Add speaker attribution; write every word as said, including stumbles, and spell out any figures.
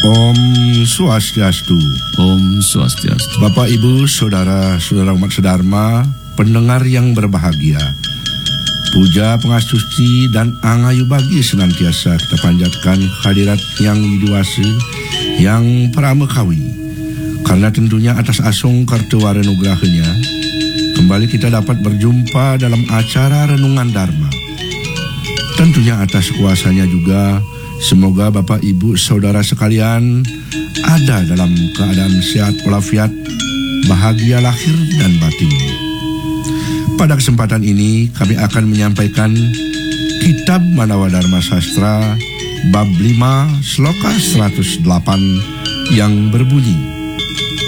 Speaker 1: Om Swastiastu.
Speaker 2: Om Swastiastu.
Speaker 1: Bapak, Ibu, Saudara, Saudara umat sedharma, pendengar yang berbahagia, puja, pengastuti, dan angayu bagi senantiasa kita panjatkan hadirat yang widiwasa, yang pramekawi. Karena tentunya atas asung kartuwara nugrahanya, kembali kita dapat berjumpa dalam acara Renungan Dharma. Tentunya atas kuasanya juga, semoga Bapak, Ibu, Saudara sekalian ada dalam keadaan sehat walafiat, bahagia lahir dan batin. Pada kesempatan ini kami akan menyampaikan Kitab Manawa Dharma Sastra bab lima sloka seratus delapan yang berbunyi,